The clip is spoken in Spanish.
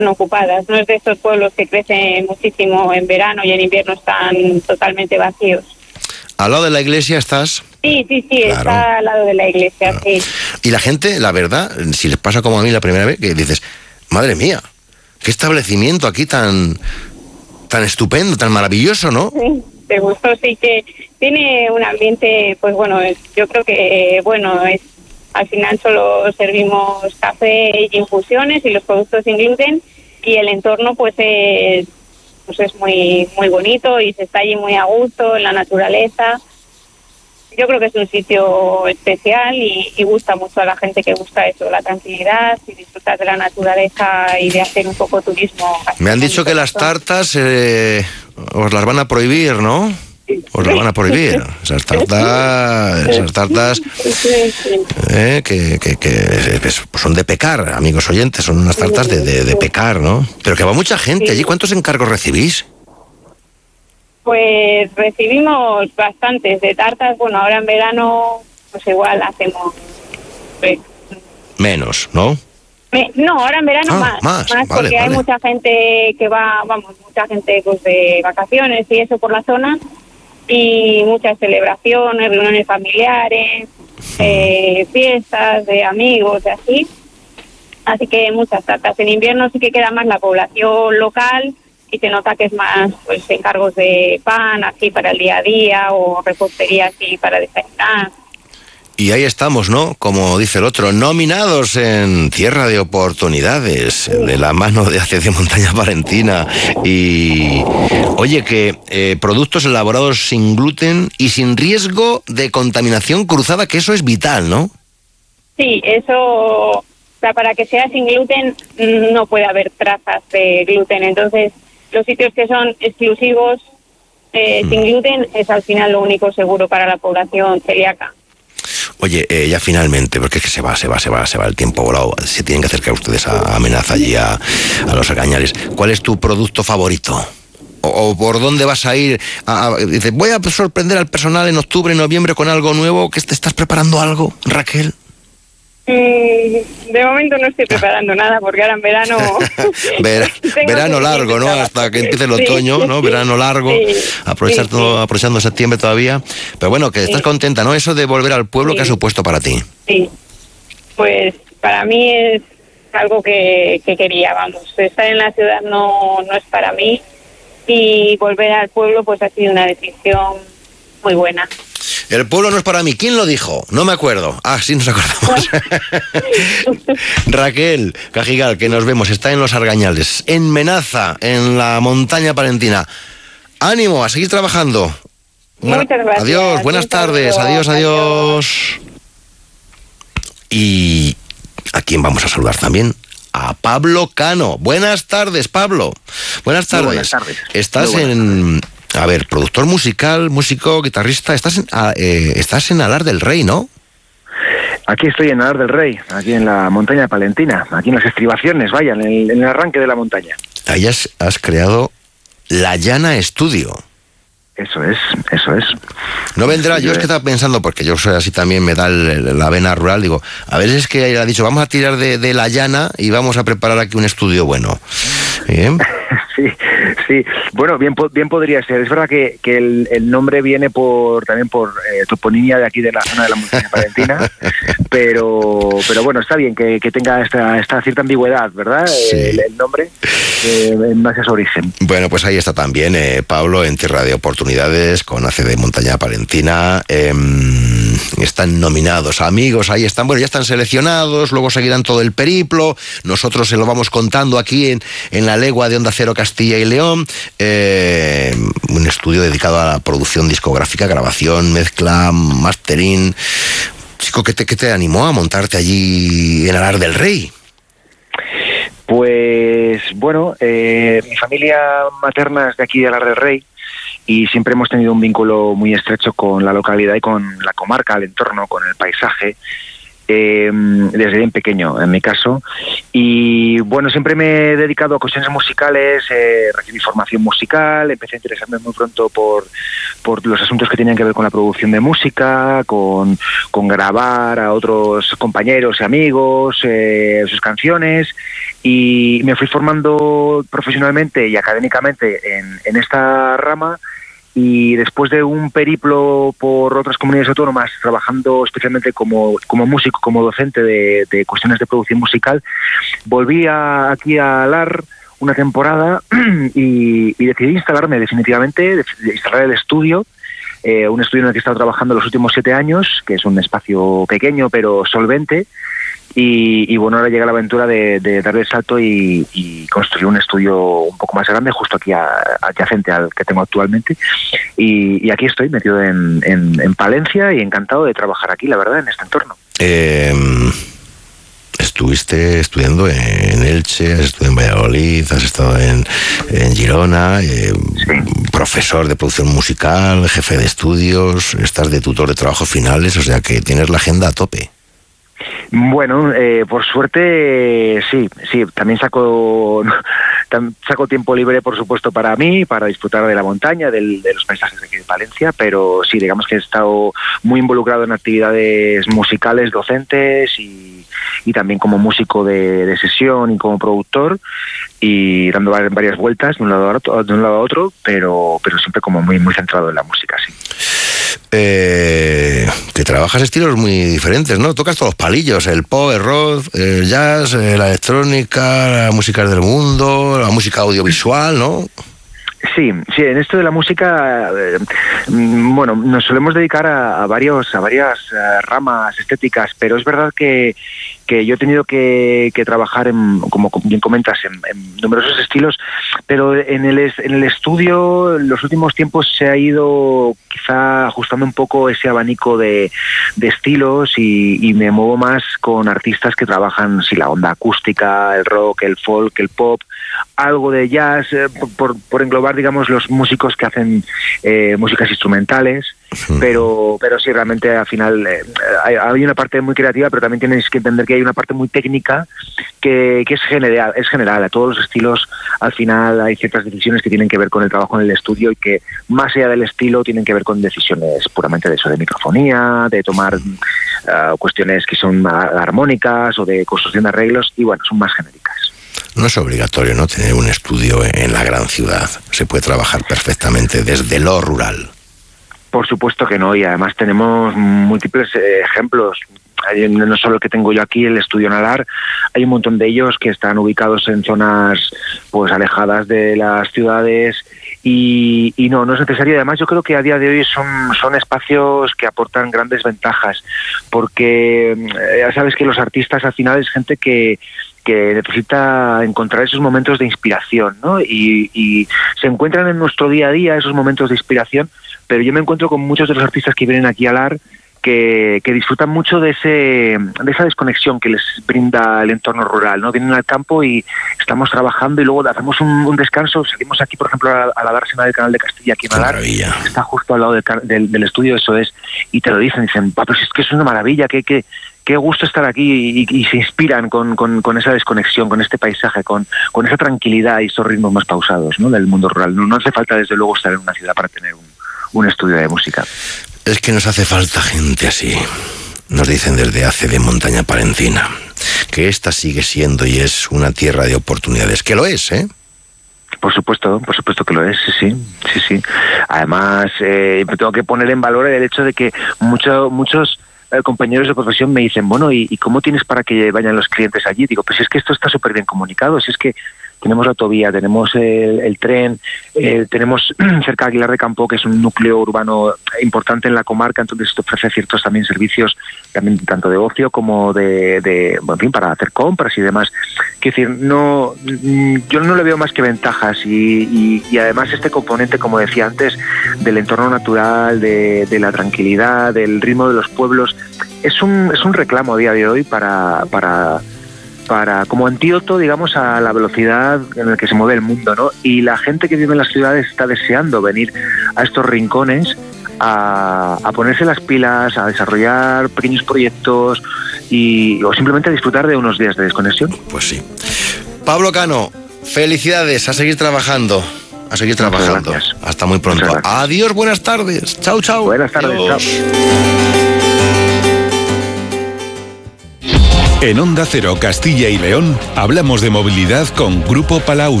ocupadas. No es de estos pueblos que crecen muchísimo en verano y en invierno están totalmente vacíos. ¿Al lado de la iglesia estás? Sí, Claro. Está al lado de la iglesia, Claro. sí. Y la gente, la verdad, si les pasa como a mí la primera vez, que dices, madre mía, qué establecimiento aquí tan estupendo, tan maravilloso, ¿no? Sí, te gustó, sí, que tiene un ambiente, pues bueno, yo creo que, bueno, al final solo servimos café y infusiones y los productos sin gluten, y el entorno pues es muy muy bonito y se está allí muy a gusto en la naturaleza. Yo creo que es un sitio especial y gusta mucho a la gente que gusta eso, la tranquilidad y disfrutar de la naturaleza y de hacer un poco turismo. Me han dicho que las tartas os las van a prohibir, ¿no? Os las van a prohibir. Esas tartas que son de pecar, amigos oyentes, son unas tartas de pecar, ¿no? Pero que va mucha gente allí. ¿Cuántos encargos recibís? Pues recibimos bastantes de tartas. Bueno, ahora en verano pues igual hacemos menos, ¿no? No, ahora en verano más vale, porque hay mucha gente que va, mucha gente pues de vacaciones y eso por la zona, y muchas celebraciones, reuniones familiares, fiestas de amigos y así que muchas tartas. En invierno sí que queda más la población local y se nota que es más pues encargos de pan así para el día a día o repostería así para desayunar. Y ahí estamos, ¿no? Como dice el otro, nominados en Tierra de Oportunidades, de la mano de AC de Montaña Palentina. Y oye, que productos elaborados sin gluten y sin riesgo de contaminación cruzada, que eso es vital, ¿no? Sí, eso, o sea, para que sea sin gluten no puede haber trazas de gluten. Entonces, los sitios que son exclusivos sin gluten es al final lo único seguro para la población celíaca. Oye, ya finalmente, porque es que se va el tiempo volado. Se tienen que acercar ustedes a Amenaza allí a los Argañales. ¿Cuál es tu producto favorito? ¿O por dónde vas a ir? Dices, voy a sorprender al personal en octubre, noviembre con algo nuevo. ¿Que te estás preparando algo, Raquel? De momento no estoy preparando nada porque ahora en verano... verano largo, ¿no? Hasta que empiece el otoño, ¿no? Verano largo, aprovechando septiembre todavía. Pero bueno, que estás contenta, ¿no? Eso de volver al pueblo, ¿qué ha supuesto para ti? Sí, pues para mí es algo que quería, vamos. Estar en la ciudad no es para mí, y volver al pueblo pues ha sido una decisión muy buena. El pueblo no es para mí. ¿Quién lo dijo? No me acuerdo. Sí nos acordamos. Raquel Cajigal, que nos vemos, está en Los Argañales, en Menaza, en la montaña palentina. Ánimo, a seguir trabajando. Muchas gracias. Adiós, buenas tardes. Adiós. Y ¿a quién vamos a saludar también? A Pablo Cano. Buenas tardes, Pablo. Buenas tardes. Muy buenas tardes. Estás a ver, productor musical, músico, guitarrista, estás en Alar del Rey, ¿no? Aquí estoy en Alar del Rey, aquí en la montaña palentina, aquí en las estribaciones, vaya, en el arranque de la montaña. Ahí has creado La Llana Estudio. Eso es. No vendrá, yo es que estaba pensando, porque yo soy así también, me da la vena rural, digo, a ver, es que ha dicho, vamos a tirar de La Llana y vamos a preparar aquí un estudio bueno. Sí, bueno, bien podría ser. Es verdad que el nombre viene también por toponimia de aquí de la zona de la montaña palentina, pero bueno, está bien que tenga esta cierta ambigüedad, ¿verdad? Sí. El nombre, en base a su origen. Bueno, pues ahí está también Pablo en Tierra de Oportunidades con AC de Montaña Palentina. Están nominados, amigos, ahí están, bueno, ya están seleccionados, luego seguirán todo el periplo, nosotros se lo vamos contando aquí en la legua de Onda Cero Castilla y León, un estudio dedicado a la producción discográfica, grabación, mezcla, mastering. Chico, ¿qué te animó a montarte allí en Alar del Rey? Pues bueno, mi familia materna es de aquí de Alar del Rey, y siempre hemos tenido un vínculo muy estrecho con la localidad y con la comarca, el entorno, con el paisaje, desde bien pequeño, en mi caso. Y bueno, siempre me he dedicado a cuestiones musicales, recibí formación musical, empecé a interesarme muy pronto por los asuntos que tenían que ver con la producción de música, con grabar a otros compañeros y amigos sus canciones. y me fui formando profesionalmente y académicamente en esta rama. Y después de un periplo por otras comunidades autónomas, trabajando especialmente como músico, como docente de cuestiones de producción musical, volví aquí a LAR una temporada y decidí instalarme definitivamente, instalar el estudio, un estudio en el que he estado trabajando los últimos 7 años, que es un espacio pequeño pero solvente. Y bueno, ahora llega la aventura de darle el salto y construir un estudio un poco más grande, justo aquí adyacente al que tengo actualmente. Y aquí estoy metido en Palencia y encantado de trabajar aquí, la verdad, en este entorno. Estuviste estudiando en Elche, has estudiado en Valladolid, has estado en Girona, sí. Profesor de producción musical, jefe de estudios, estás de tutor de trabajos finales, o sea que tienes la agenda a tope. Bueno, por suerte sí, también saco tiempo libre, por supuesto, para mí, para disfrutar de la montaña, de los paisajes de aquí de Palencia, pero sí, digamos que he estado muy involucrado en actividades musicales, docentes y también como músico de sesión y como productor, y dando varias vueltas de un lado a otro, pero siempre como muy, muy centrado en la música, sí. Que trabajas estilos muy diferentes, ¿no? Tocas todos los palillos, el pop, el rock, el jazz, la electrónica, la música del mundo, la música audiovisual, ¿no? Sí, en esto de la música, bueno, nos solemos dedicar a varias ramas estéticas, pero es verdad que yo he tenido que trabajar, como bien comentas, en numerosos estilos, pero en el estudio en los últimos tiempos se ha ido quizá ajustando un poco ese abanico de estilos y me muevo más con artistas que trabajan la onda acústica, el rock, el folk, el pop, algo de jazz, por englobar, digamos, los músicos que hacen músicas instrumentales, pero sí, realmente al final hay una parte muy creativa, pero también tienes que entender que hay una parte muy técnica que es general. A todos los estilos, al final hay ciertas decisiones que tienen que ver con el trabajo en el estudio y que más allá del estilo tienen que ver con decisiones puramente de eso, de microfonía, de tomar cuestiones que son armónicas o de construcción de arreglos, y bueno, son más genéricas. No es obligatorio, ¿no?, tener un estudio en la gran ciudad. Se puede trabajar perfectamente desde lo rural. Por supuesto que no, y además tenemos múltiples ejemplos. No solo el que tengo yo aquí, el estudio Nalar, hay un montón de ellos que están ubicados en zonas pues alejadas de las ciudades y no es necesario. Además, yo creo que a día de hoy son espacios que aportan grandes ventajas, porque ya sabes que los artistas al final es gente que necesita encontrar esos momentos de inspiración, ¿no? Y se encuentran en nuestro día a día esos momentos de inspiración, pero yo me encuentro con muchos de los artistas que vienen aquí a LAR que disfrutan mucho de esa desconexión que les brinda el entorno rural, ¿no? Vienen al campo y estamos trabajando y luego hacemos un descanso, salimos aquí, por ejemplo, a la dársena del Canal de Castilla, aquí en Alar, está justo al lado del estudio, eso es, y te lo dicen, pero si es que es una maravilla, qué gusto estar aquí, y se inspiran con esa desconexión, con este paisaje, con esa tranquilidad y esos ritmos más pausados, ¿no?, del mundo rural. No hace falta, desde luego, estar en una ciudad para tener un estudio de música. Es que nos hace falta gente así. Nos dicen desde ACD Montaña Palentina que esta sigue siendo y es una tierra de oportunidades, que lo es, ¿eh? Por supuesto que lo es, sí. Además, me tengo que poner en valor el hecho de que muchos compañeros de profesión me dicen, bueno, ¿y cómo tienes para que vayan los clientes allí? Digo, pues es que esto está súper bien comunicado, si es que tenemos la autovía, tenemos el tren, tenemos cerca de Aguilar de Campo, que es un núcleo urbano importante en la comarca, entonces esto ofrece ciertos también servicios, también tanto de ocio como en fin, para hacer compras y demás. Quiero decir, yo no le veo más que ventajas y además este componente, como decía antes, del entorno natural, de la tranquilidad, del ritmo de los pueblos, es un reclamo a día de hoy para como antídoto, digamos, a la velocidad en la que se mueve el mundo, ¿no? Y la gente que vive en las ciudades está deseando venir a estos rincones a ponerse las pilas, a desarrollar pequeños proyectos o simplemente a disfrutar de unos días de desconexión. Pues sí. Pablo Cano, felicidades, a seguir trabajando. A seguir trabajando. Hasta muy pronto. Adiós, buenas tardes. Chao, chao. Buenas tardes, adiós. Chao. En Onda Cero Castilla y León hablamos de movilidad con Grupo Palau.